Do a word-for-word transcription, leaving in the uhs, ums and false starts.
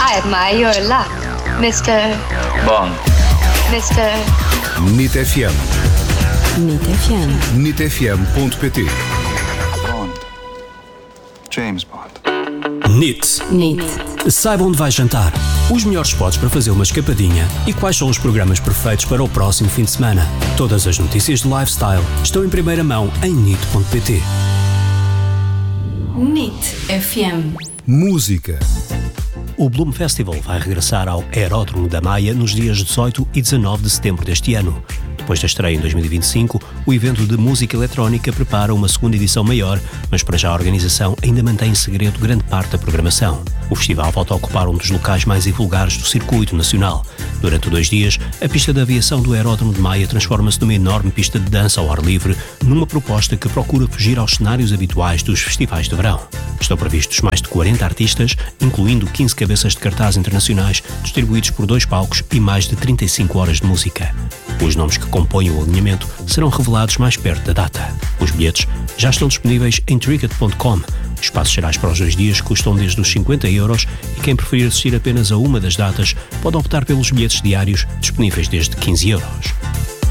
I admire your luck, mister Bond. mister N I T F M. N I T F M. N I T F M ponto pt. Bond. James Bond. N I T. N I T. Saiba onde vai jantar, os melhores spots para fazer uma escapadinha e quais são os programas perfeitos para o próximo fim de semana. Todas as notícias de lifestyle estão em primeira mão em N I T ponto pt. N I T F M. Música. O Bloom Festival vai regressar ao Aeródromo da Maia nos dias dezoito e dezanove de setembro deste ano. Depois da estreia em dois mil e vinte e cinco, o evento de música eletrónica prepara uma segunda edição maior, mas para já a organização ainda mantém em segredo grande parte da programação. O festival volta a ocupar um dos locais mais invulgares do circuito nacional. Durante dois dias, a pista de aviação do Aeródromo de Maia transforma-se numa enorme pista de dança ao ar livre, numa proposta que procura fugir aos cenários habituais dos festivais de verão. Estão previstos mais de quarenta artistas, incluindo quinze cabeças de cartaz internacionais, distribuídos por dois palcos e mais de trinta e cinco horas de música. Os nomes que compõem o alinhamento serão revelados mais perto da data. Os bilhetes já estão disponíveis em Tricket ponto com. Os espaços gerais para os dois dias custam desde os cinquenta euros e quem preferir assistir apenas a uma das datas pode optar pelos bilhetes diários disponíveis desde quinze euros.